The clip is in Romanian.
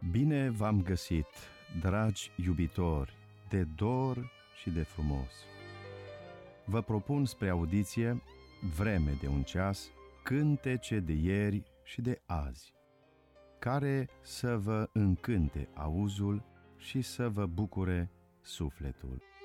Bine v-am găsit, dragi iubitori, de dor și de frumos. Vă propun spre audiție, vreme de un ceas, cântece de ieri și de azi, care să vă încânte auzul și să vă bucure sufletul.